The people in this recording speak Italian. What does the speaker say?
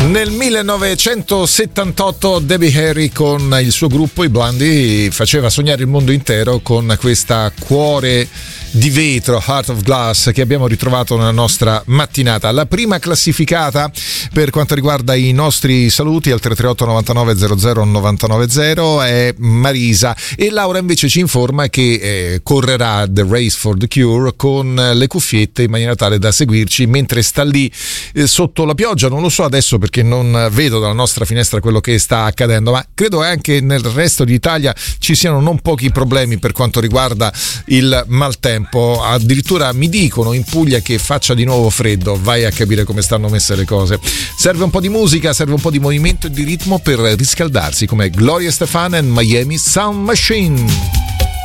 Nel 1978 Debbie Harry con il suo gruppo, i Blondie, faceva sognare il mondo intero con questa Cuore di vetro, Heart of Glass, che abbiamo ritrovato nella nostra mattinata. La prima classificata per quanto riguarda i nostri saluti al 338 99 00 990 è Marisa, e Laura invece ci informa che correrà The Race for the Cure con le cuffiette in maniera tale da seguirci mentre sta lì sotto la pioggia. Non lo so adesso perché non vedo dalla nostra finestra quello che sta accadendo, ma credo anche nel resto d'Italia ci siano non pochi problemi per quanto riguarda il maltempo. Addirittura mi dicono in Puglia che faccia di nuovo freddo, vai a capire come stanno messe le cose. Serve un po' di musica, serve un po' di movimento e di ritmo per riscaldarsi, come Gloria Estefan e Miami Sound Machine.